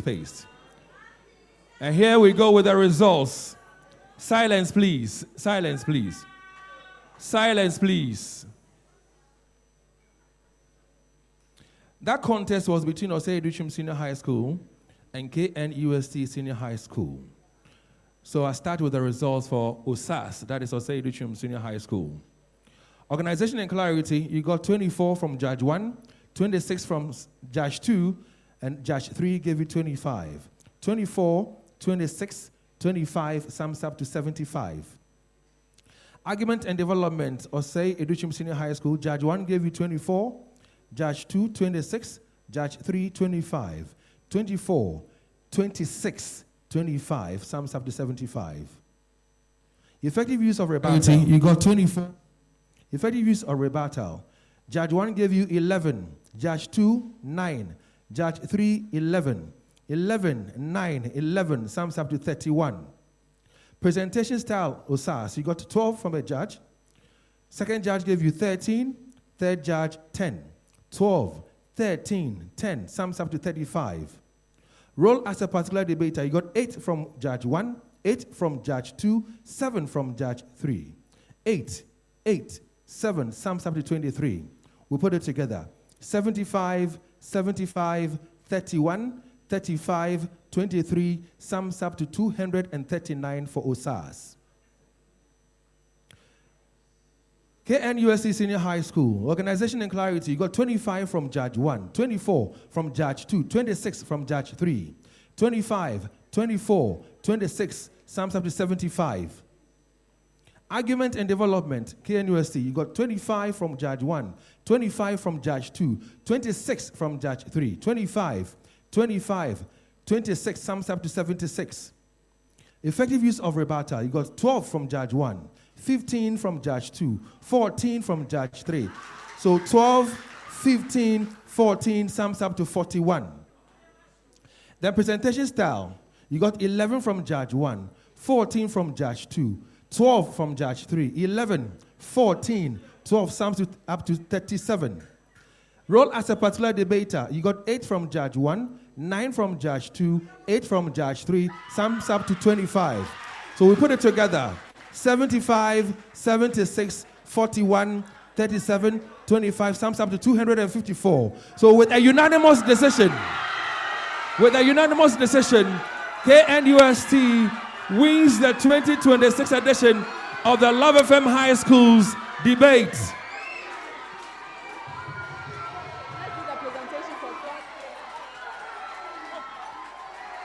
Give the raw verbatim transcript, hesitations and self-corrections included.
toothpaste. And here we go with the results. Silence, please. Silence, please. Silence, please. That contest was between Osei Edu-Twum Senior High School and K N U S T Senior High School. So I start with the results for O S A S, that is Osei Edu-Twum Senior High School. Organization and clarity, you got twenty-four from Judge one, twenty-six from Judge two, and Judge three gave you twenty-five. twenty-four, twenty-six, twenty-five, sums up to seventy-five. Argument and development, Osei Edu-Twum Senior High School, Judge one gave you twenty-four, Judge two, twenty-six, Judge three, twenty-five. twenty-four, twenty-six, twenty-five, sums up to seventy-five. Effective use of rebuttal, you got twenty-four. Effective use of rebuttal, Judge one gave you eleven, Judge two, nine, Judge three, eleven, eleven, nine, eleven, sums up to thirty-one. Presentation style, O S A S, you got twelve from a judge. Second judge gave you thirteen, third judge, ten. twelve, thirteen, ten, sums up to thirty-five. Role as a particular debater, you got eight from Judge one, eight from Judge two, seven from Judge three. eight, eight, seven, sums up to twenty-three. We put it together. seventy-five, seventy-five, thirty-one, thirty-five, twenty-three, sums up to two hundred thirty-nine for O S A S. K N U S T Senior High School, Organization and Clarity, you got twenty-five from Judge one, twenty-four from Judge two, twenty-six from Judge three, twenty-five, twenty-four, twenty-six, sums up to seventy-five. Argument and development, K N U S T, you got twenty-five from Judge one, twenty-five from Judge two, twenty-six from Judge three, twenty-five, twenty-five, twenty-six, sums up to seventy-six. Effective use of rebuttal, you got twelve from Judge one, fifteen from Judge two, fourteen from Judge three. So twelve, fifteen, fourteen, sums up to forty-one. Then presentation style, you got eleven from Judge one, fourteen from Judge two, twelve from Judge three, eleven, fourteen, twelve, sums to, up to thirty-seven. Role as a particular debater, you got eight from Judge one, nine from Judge two, eight from Judge three, sums up to twenty-five. So we put it together. seventy-five, seventy-six, forty-one, thirty-seven, twenty-five, sums up to two hundred fifty-four. So with a unanimous decision, with a unanimous decision, K N U S T wins the twenty twenty-six edition of the Love F M High Schools debate.